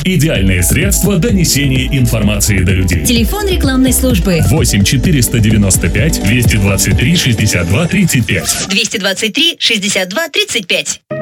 Идеальное средство донесения информации до людей. Телефон рекламной службы 8 495 223 62 35. 223 62 35.